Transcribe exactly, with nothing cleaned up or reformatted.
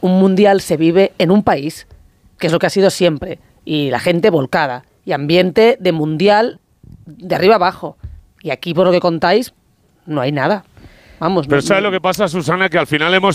un mundial se vive en un país, que es lo que ha sido siempre, y la gente volcada, y ambiente de mundial de arriba abajo. Y aquí, por lo que contáis, no hay nada. Vamos. Pero no, ¿sabes no. lo que pasa, Susana? Que al final hemos